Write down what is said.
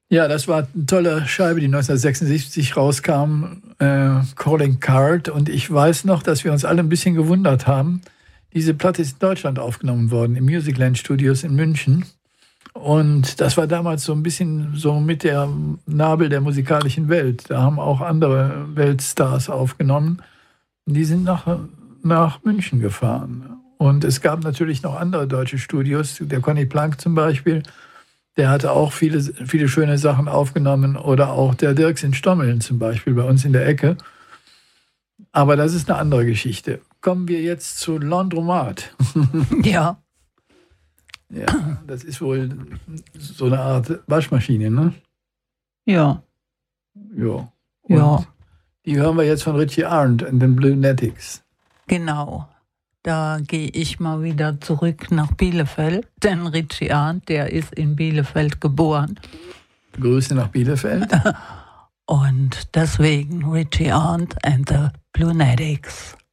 Ja, das war eine tolle Scheibe, die 1976 rauskam, Calling Card. Und ich weiß noch, dass wir uns alle ein bisschen gewundert haben. Diese Platte ist in Deutschland aufgenommen worden, im Musicland Studios in München. Und das war damals so ein bisschen so mit der Nabel der musikalischen Welt. Da haben auch andere Weltstars aufgenommen. Die sind nach München gefahren. Und es gab natürlich noch andere deutsche Studios. Der Conny Plank zum Beispiel, der hatte auch viele, viele schöne Sachen aufgenommen. Oder auch der Dirks in Stommeln zum Beispiel bei uns in der Ecke. Aber das ist eine andere Geschichte. Kommen wir jetzt zu Laundromat. Ja. Ja, das ist wohl so eine Art Waschmaschine, ne? Ja. Ja. Ja. Die hören wir jetzt von Richie Arndt und den Blunetics. Genau. Da gehe ich mal wieder zurück nach Bielefeld, denn Richie Arndt, der ist in Bielefeld geboren. Grüße nach Bielefeld. Und deswegen Richie Arndt and the Blunetics.